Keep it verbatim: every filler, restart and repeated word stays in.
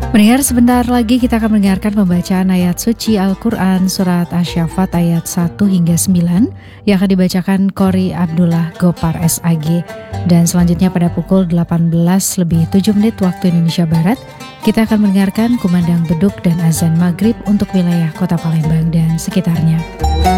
Mendengar sebentar lagi kita akan mendengarkan pembacaan ayat suci Al-Quran Surat Asy-Syaffat ayat satu hingga sembilan yang akan dibacakan Qori Abdullah Gopar S A G. Dan selanjutnya pada pukul delapan belas lebih tujuh menit waktu Indonesia Barat, kita akan mendengarkan kumandang beduk dan azan maghrib untuk wilayah kota Palembang dan sekitarnya.